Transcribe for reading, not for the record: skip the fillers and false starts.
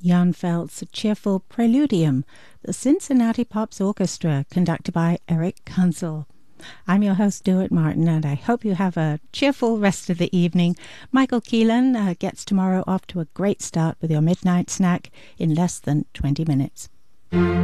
Jan Felt's cheerful Preludium, the Cincinnati Pops Orchestra, conducted by Eric Kunzel. I'm your host, Stuart Martin, and I hope you have a cheerful rest of the evening. Michael Keelan gets tomorrow off to a great start with your midnight snack in less than 20 minutes.